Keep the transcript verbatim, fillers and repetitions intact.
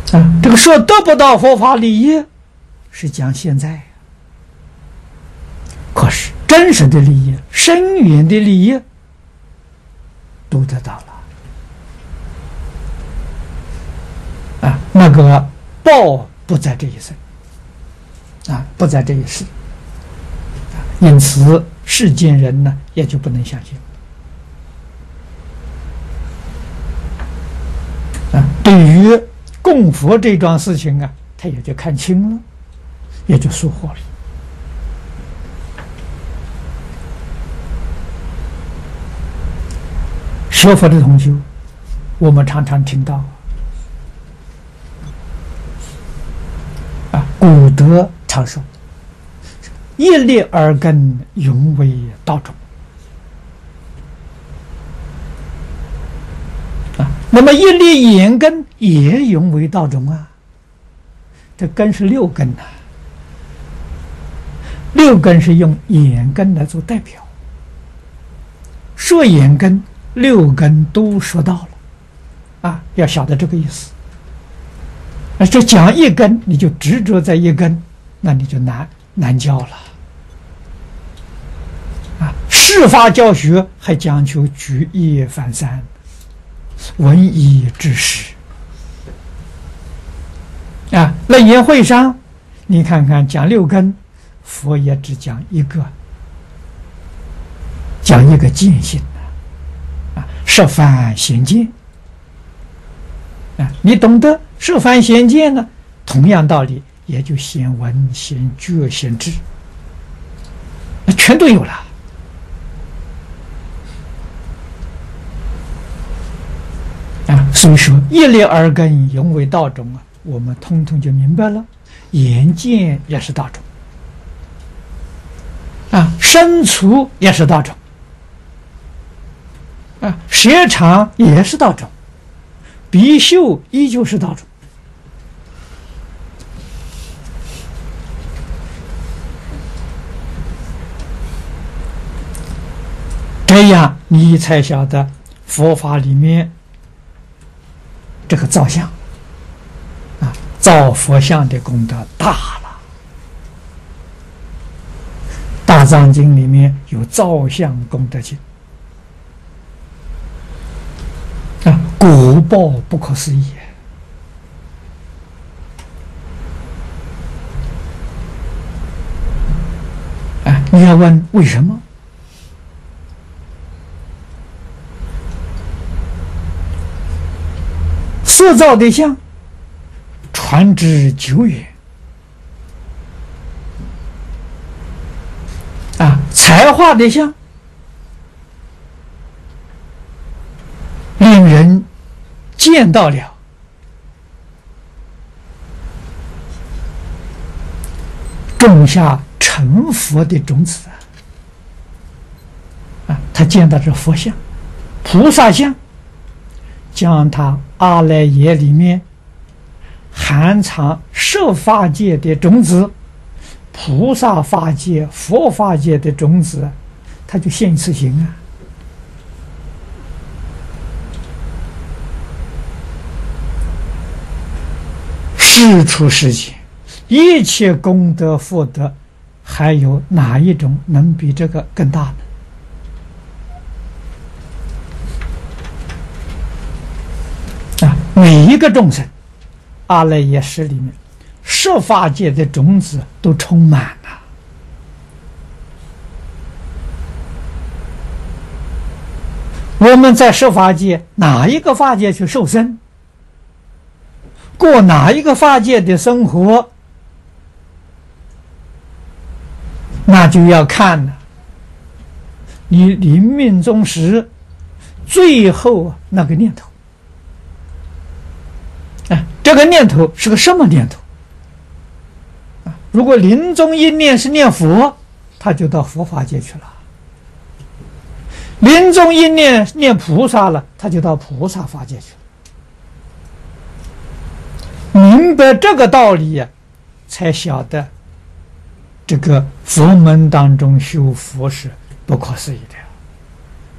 啊，这个说得不到佛法利益，是讲现在。可是真实的利益、深远的利益都得到了。啊，那个报不在这一生，啊，不在这一世。因此，世间人呢也就不能相信。啊，对于供佛这桩事情啊，他也就看清了，也就疏忽了。学佛的同修，我们常常听到啊，古德常说：“一粒耳根，永为道种。”啊，那么一粒眼根也永为道种啊。这根是六根呐、啊，六根是用眼根来做代表，说眼根。六根都说到了，啊，要晓得这个意思。啊，这讲一根，你就执着在一根，那你就难难教了。啊，事法教学还讲求举一反三，文以治实。啊，楞严会上，你看看讲六根，佛也只讲一个，讲一个见性。摄凡显见啊，你懂得摄凡显见呢，同样道理也就显闻、显觉、显知，那全都有了。啊，所以说一粒耳根，永为道种啊，我们通通就明白了。眼见也是道种啊，身处也是道种。啊，舌长也是道种，鼻嗅依旧是道种。这样你才晓得佛法里面这个造像啊，造佛像的功德大了。大藏经里面有造像功德经。啊，果报不可思议啊！你要问为什么？塑造的像传之久远啊，才华的像令人见到了，种下成佛的种子啊！他见到这佛像、菩萨像，将他阿赖耶里面含藏设法界的种子、菩萨法界、佛法界的种子，他就现一次行啊！世出世间，一切功德福德，还有哪一种能比这个更大呢？啊，每一个众生，阿赖耶识里面，设法界的种子都充满了。我们在设法界哪一个法界去受生？过哪一个法界的生活，那就要看了你临命终时最后那个念头。啊，这个念头是个什么念头？啊，如果临终一念是念佛，他就到佛法界去了；临终一念念菩萨了，他就到菩萨法界去了。明白这个道理呀、啊，才晓得这个佛门当中修佛是不可思议的。